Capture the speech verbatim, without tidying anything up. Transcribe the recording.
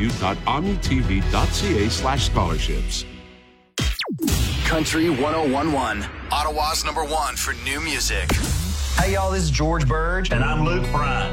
w dot omni t v dot c a slash scholarships. Country one oh one point one, Ottawa's number one for new music. Hey, y'all, this is George Burge. And I'm Luke Bryan.